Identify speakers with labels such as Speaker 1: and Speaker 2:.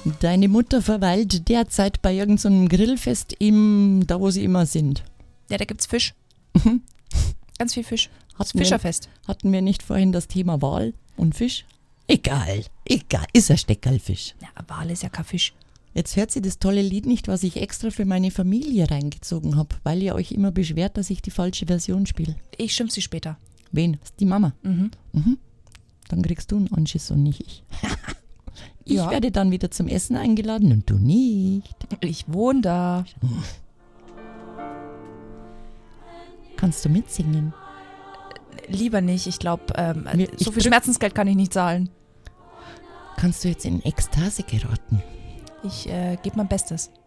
Speaker 1: Deine Mutter verweilt derzeit bei irgendeinem Grillfest da wo sie immer sind.
Speaker 2: Ja, da gibt's Fisch. Ganz viel Fisch. Fischerfest.
Speaker 1: Hatten wir nicht vorhin das Thema Wal und Fisch? Egal, ist ein Steckerlfisch.
Speaker 2: Ja, Wal ist ja kein Fisch.
Speaker 1: Jetzt hört sie das tolle Lied nicht, was ich extra für meine Familie reingezogen habe, weil ihr euch immer beschwert, dass ich die falsche Version spiele.
Speaker 2: Ich schimpf sie später.
Speaker 1: Wen? Die Mama?
Speaker 2: Mhm.
Speaker 1: Dann kriegst du einen Anschiss und nicht ich. Ich
Speaker 2: Ja.
Speaker 1: werde dann wieder zum Essen eingeladen und du nicht.
Speaker 2: Ich wohne da.
Speaker 1: Kannst du mitsingen?
Speaker 2: Lieber nicht. Ich glaube,
Speaker 1: Ich
Speaker 2: so viel Schmerzensgeld kann ich nicht zahlen.
Speaker 1: Kannst du jetzt in Ekstase geraten?
Speaker 2: Ich gebe mein Bestes.